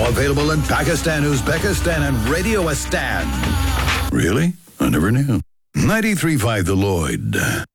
Now available in Pakistan, Uzbekistan, and Radio Astan. Really? I never knew. 93.5 The Lloyd.